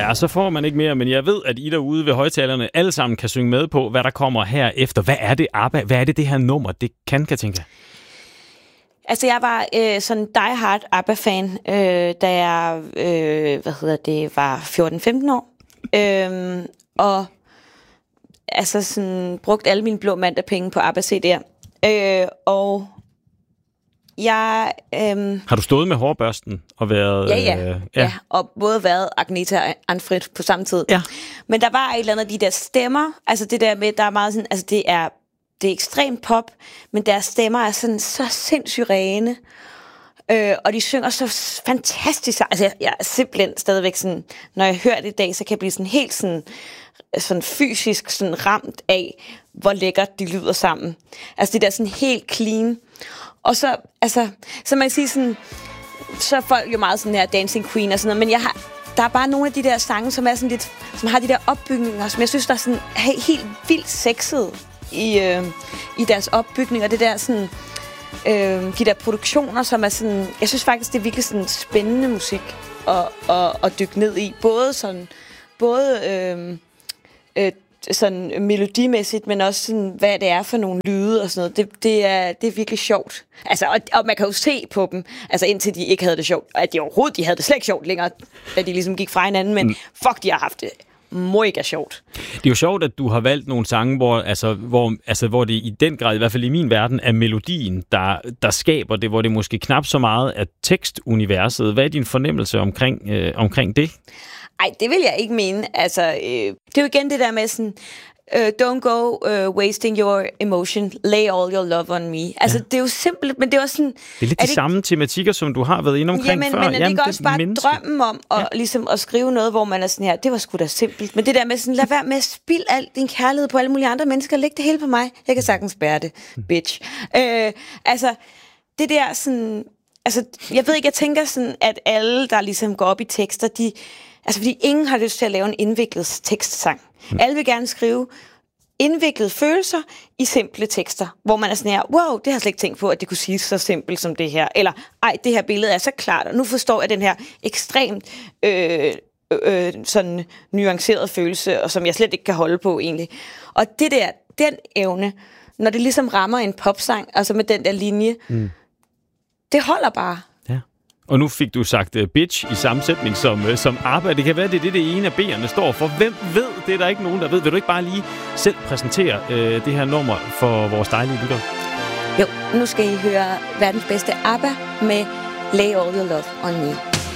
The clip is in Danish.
Ja, så får man ikke mere, men jeg ved, at I derude ved højtalerne alle sammen kan synge med på, hvad der kommer her efter. Hvad er det, ABBA? Hvad er det her nummer, det kan, Katinka? Altså, jeg var sådan die-hard ABBA-fan, da jeg var 14-15 år. Og altså sådan brugt alle mine blå mandagpenge på ABBA-CD'er. Og jeg... Har du stået med hårbørsten og været... Ja, og både været Agneta og Anfrid på samme tid. Ja. Men der var et eller andet af de der stemmer, altså det der med, der er meget sådan, altså det er ekstremt pop, men deres stemmer er sådan så sindssygt rene, og de synger så fantastisk. Altså jeg er simpelthen stadigvæk sådan, når jeg hører det i dag, så kan jeg blive sådan helt sådan fysisk sådan ramt af, hvor lækkert de lyder sammen. Altså det der sådan helt clean. Og så, altså, så man kan sige sådan, så er folk jo meget sådan her Dancing Queen og sådan noget, men der er bare nogle af de der sange, som er sådan lidt, som har de der opbygninger, som jeg synes, der er sådan helt vildt sexet i deres opbygninger. Det der sådan, de der produktioner, som er sådan, jeg synes faktisk, det er virkelig sådan spændende musik at dykke ned i. Både sådan melodimæssigt, men også sådan, hvad det er for nogle lyde og sådan noget. Det er virkelig sjovt. Altså, og man kan jo se på dem, altså indtil de ikke havde det sjovt, at de havde det slet ikke sjovt længere, da de ligesom gik fra hinanden, men fuck, de har haft det mega sjovt. Det er jo sjovt, at du har valgt nogle sange, hvor det i den grad, i hvert fald i min verden, er melodien, der skaber det, hvor det måske knap så meget er tekstuniverset. Hvad er din fornemmelse omkring det? Ej, det vil jeg ikke mene. Altså, det er jo igen det der med sådan, don't go wasting your emotion, lay all your love on me. Altså, det er jo simpelt, men det er også sådan... Det er lidt de samme tematikker, som du har været inde omkring før. Men er det ikke også bare drømmen om ligesom at skrive noget, hvor man er sådan her, det var sgu da simpelt. Men det der med sådan, lad være med at spilde al din kærlighed på alle mulige andre mennesker, læg det hele på mig. Jeg kan sagtens bære det, bitch. Altså, det der sådan... Altså, jeg ved ikke, jeg tænker sådan, at alle, der ligesom går op i tekster, altså, fordi ingen har lyst til at lave en indviklet tekstsang. Alle vil gerne skrive indviklede følelser i simple tekster, hvor man er sådan her, wow, det har jeg slet ikke tænkt på, at det kunne siges så simpelt som det her. Eller, ej, det her billede er så klart, og nu forstår jeg den her ekstremt sådan nuancerede følelse, og som jeg slet ikke kan holde på egentlig. Og det der, den evne, når det ligesom rammer en popsang, altså med den der linje, det holder bare. Og nu fik du sagt bitch i sammensætning som ABBA. Det kan være, det er det ene af B'erne står for. Hvem ved? Det er der ikke nogen, der ved. Vil du ikke bare lige selv præsentere det her nummer for vores dejlige lyttere? Jo, nu skal I høre verdens bedste ABBA med Lay All Your Love on Me.